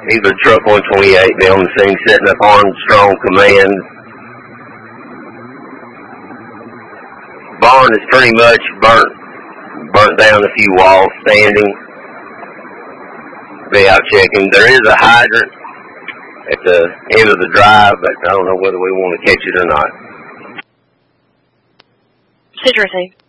either truck 128 be on the scene setting up Armstrong Command. Barn is pretty much burnt down, a few walls standing. Be out checking. There is a hydrant at the end of the drive, but I don't know whether we want to catch it or not. Citrusy.